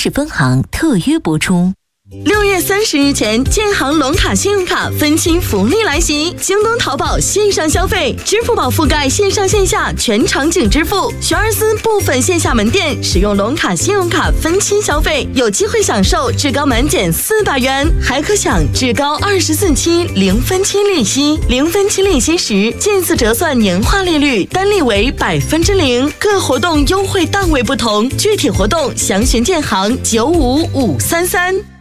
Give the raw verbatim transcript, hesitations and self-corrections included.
市分行特约播出。 六月三十日前，建行龙卡信用卡分期福利来袭！京东、淘宝线上消费，支付宝覆盖线上线下全场景支付。学而思部分线下门店使用龙卡信用卡分期消费，有机会享受至高满减四百元，还可享至高二十四期零分期利息。零分期利息时，近似折算年化利率单利为百分之零。各活动优惠档位不同，具体活动详询建行九五五三三。